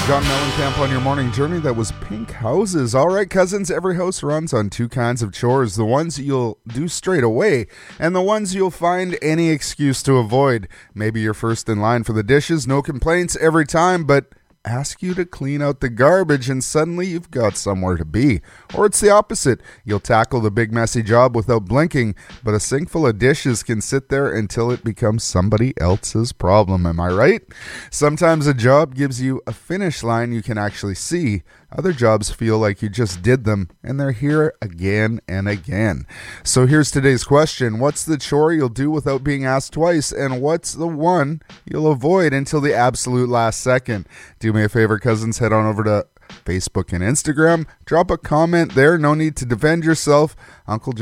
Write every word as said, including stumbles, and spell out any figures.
John Mellencamp on your morning journey. That was Pink Houses. All right, cousins, every house runs on two kinds of chores. The ones you'll do straight away and the ones you'll find any excuse to avoid. Maybe you're first in line for the dishes, no complaints every time, but ask you to clean out the garbage and suddenly you've got somewhere to be. Or it's the opposite. You'll tackle the big messy job without blinking, but a sink full of dishes can sit there until it becomes somebody else's problem. Am I right? Sometimes a job gives you a finish line you can actually see. Other jobs feel like you just did them, and they're here again and again. So here's today's question. What's the chore you'll do without being asked twice, and what's the one you'll avoid until the absolute last second? Do me a favor, cousins, head on over to Facebook and Instagram. Drop a comment there. No need to defend yourself. Uncle John